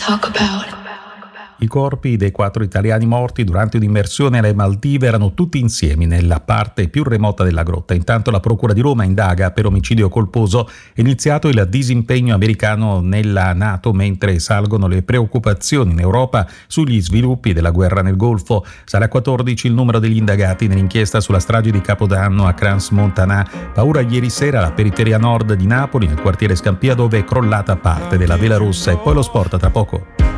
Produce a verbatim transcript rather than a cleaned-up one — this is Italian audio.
talk about. I corpi dei quattro italiani morti durante un'immersione alle Maldive erano tutti insieme nella parte più remota della grotta. Intanto la Procura di Roma indaga per omicidio colposo. È iniziato il disimpegno americano nella NATO mentre salgono le preoccupazioni in Europa sugli sviluppi della guerra nel Golfo. Sarà quattordici il numero degli indagati nell'inchiesta sulla strage di Capodanno a Crans-Montana. Paura ieri sera alla periferia nord di Napoli, nel quartiere Scampia, dove è crollata parte della vela rossa. E poi lo sport tra poco.